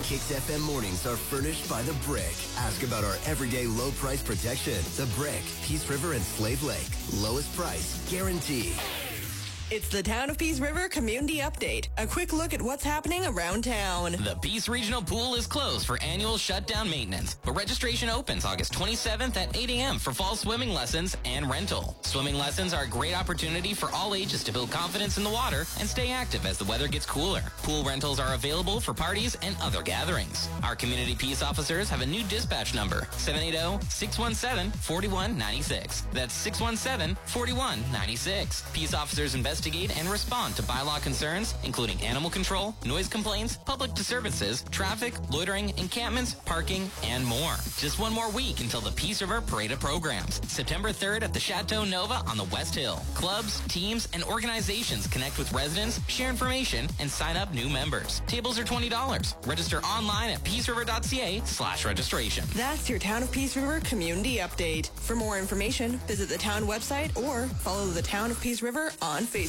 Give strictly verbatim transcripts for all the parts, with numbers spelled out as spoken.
Kicks F M mornings are furnished by The Brick. Ask about our everyday low price protection. The Brick, Peace River and Slave Lake. Lowest price guaranteed. It's the Town of Peace River Community Update. A quick look at what's happening around town. The Peace Regional Pool is closed for annual shutdown maintenance, but registration opens August twenty-seventh at eight a.m. for fall swimming lessons and rental. Swimming lessons are a great opportunity for all ages to build confidence in the water and stay active as the weather gets cooler. Pool rentals are available for parties and other gatherings. Our community peace officers have a new dispatch number, seven eight zero, six one seven, four one nine six. That's six one seven, four one nine six. Peace officers investigate and respond to bylaw concerns, including animal control, noise complaints, public disturbances, traffic, loitering, encampments, parking, and more. Just one more week until the Peace River Parade of Programs. September third at the Chateau Nova on the West Hill. Clubs, teams, and organizations connect with residents, share information, and sign up new members. Tables are twenty dollars. Register online at peaceriver.ca slash registration. That's your Town of Peace River Community Update. For more information, visit the town website or follow the Town of Peace River on Facebook.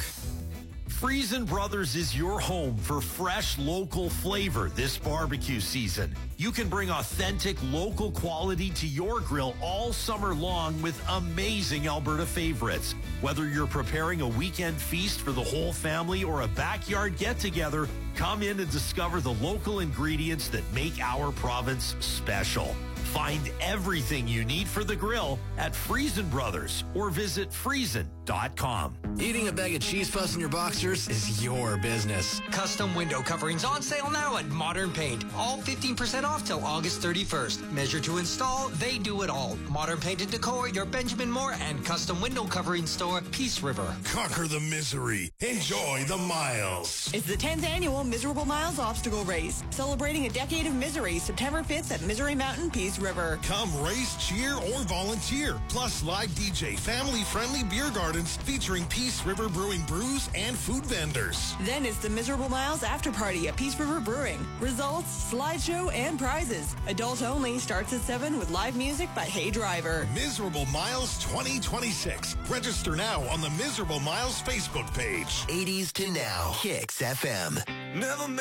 Freson Brothers is your home for fresh local flavor this barbecue season. You can bring authentic local quality to your grill all summer long with amazing Alberta favorites. Whether you're preparing a weekend feast for the whole family or a backyard get-together, come in and discover the local ingredients that make our province special. Find everything you need for the grill at Freson Brothers or visit freson dot com. Eating a bag of cheese puffs in your boxers is your business. Custom window coverings on sale now at Modern Paint. All fifteen percent off till August thirty-first. Measure to install, they do it all. Modern Paint and Decor, your Benjamin Moore and custom window covering store, Peace River. Conquer the misery. Enjoy the miles. It's the tenth annual Miserable Miles Obstacle Race, celebrating a decade of misery, September fifth at Misery Mountain, Peace River. Come race, cheer, or volunteer. Plus live D J, family-friendly beer gardens featuring Peace River Brewing brews and food vendors. Then it's the Miserable Miles After Party at Peace River Brewing. Results, slideshow, and prizes. Adult only starts at seven with live music by Hey Driver. Miserable Miles twenty twenty-six. Register now on the Miserable Miles Facebook page. eighties to now. Kicks F M. Never